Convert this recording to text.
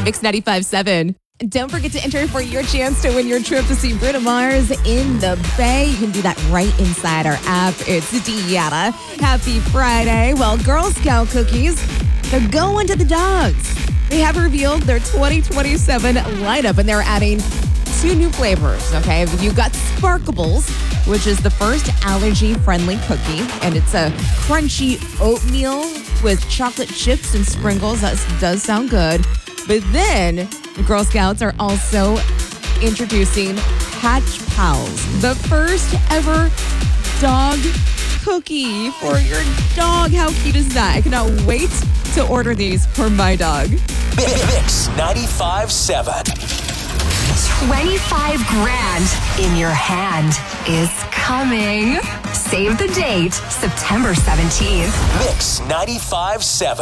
Mix 95.7. Don't forget to enter for your chance to win your trip to see Bruno Mars in the Bay. You can do that right inside our app. It's Deanna. Happy Friday. Well, Girl Scout cookies, they're going to the dogs. They have revealed their 2027 lineup, and they're adding 2 new flavors, okay? You've got Sparkables, which is the first allergy-friendly cookie, and it's a crunchy oatmeal with chocolate chips and sprinkles. That does sound good. But then the Girl Scouts are also introducing Patch Pals, the first ever dog cookie for your dog. How cute is that? I cannot wait to order these for my dog. Mix 95.7. 25 grand in your hand is coming. Save the date, September 17th. Mix 95.7.